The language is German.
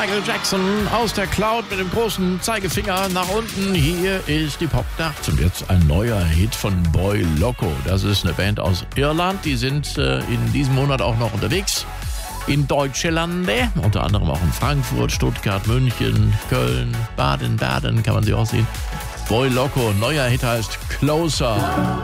Michael Jackson aus der Cloud mit dem großen Zeigefinger nach unten. Hier ist die Popnacht und jetzt ein neuer Hit von Boy Loco. Das ist eine Band aus Irland. Die sind in diesem Monat auch noch unterwegs in Deutschlande, unter anderem auch in Frankfurt, Stuttgart, München, Köln, Baden-Baden kann man sie auch sehen. Boy Loco, neuer Hit heißt Closer.